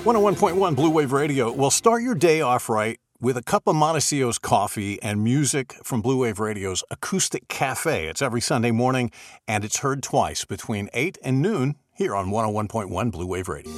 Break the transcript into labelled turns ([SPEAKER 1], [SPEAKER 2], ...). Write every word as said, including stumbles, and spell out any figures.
[SPEAKER 1] one oh one point one Blue Wave Radio. Well, start your day off right with a cup of Montecito's coffee and music from Blue Wave Radio's Acoustic Cafe. It's every Sunday morning, and it's heard twice between eight and noon here on one oh one point one Blue Wave Radio.